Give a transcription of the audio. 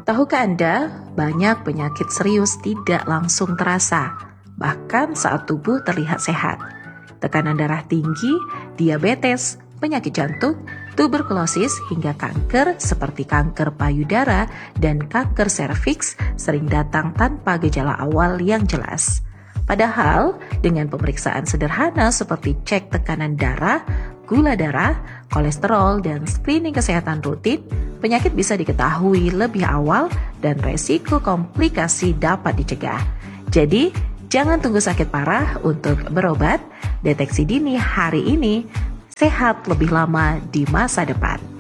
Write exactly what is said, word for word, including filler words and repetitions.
Tahukah Anda, banyak penyakit serius tidak langsung terasa, bahkan saat tubuh terlihat sehat. Tekanan darah tinggi, diabetes, penyakit jantung, tuberkulosis hingga kanker seperti kanker payudara dan kanker serviks sering datang tanpa gejala awal yang jelas. Padahal, dengan pemeriksaan sederhana seperti cek tekanan darah, gula darah, kolesterol, dan screening kesehatan rutin, penyakit bisa diketahui lebih awal dan resiko komplikasi dapat dicegah. Jadi, jangan tunggu sakit parah untuk berobat. Deteksi dini hari ini, sehat lebih lama di masa depan.